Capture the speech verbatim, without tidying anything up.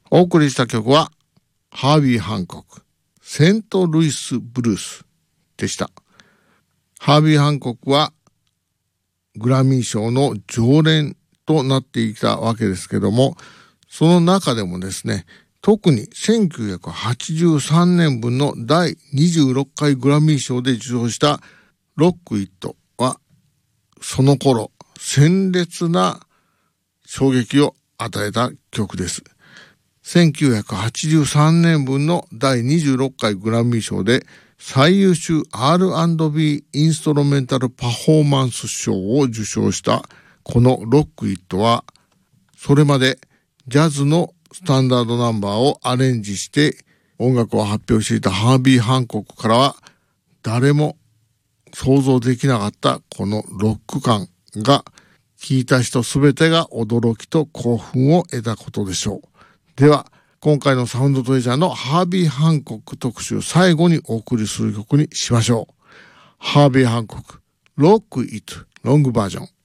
お送りした曲はハービー・ハンコック、セントルイス・ブルースでした。ハービー・ハンコックはグラミー賞の常連となっていたわけですけども、その中でもですね、特にせんきゅうひゃくはちじゅうさんねんぶんのだいにじゅうろっかいグラミー賞で受賞したロック・イットは、その頃鮮烈な衝撃を与えた曲です。せんきゅうひゃくはちじゅうさんねんぶんのだいにじゅうろっかいグラミー賞で最優秀 アールアンドビー インストロメンタルパフォーマンス賞を受賞したこのロック・イットは、それまでジャズのスタンダードナンバーをアレンジして音楽を発表していたハービー・ハンコックからは誰も想像できなかったこのロック感が、聴いた人すべてが驚きと興奮を得たことでしょう。では今回のサウンドトレジャーのハービー・ハンコック特集、最後にお送りする曲にしましょう。ハービー・ハンコック、ロック・イット、ロングバージョン。